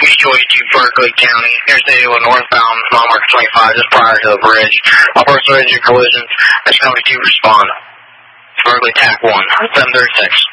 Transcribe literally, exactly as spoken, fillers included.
Mutual eighteen, Berkeley County, Interstate eighty-one northbound, mile marker twenty-five, just prior to the bridge. All persons engine collisions, that's going to respond. Berkeley, T A C one, seven thirty-six.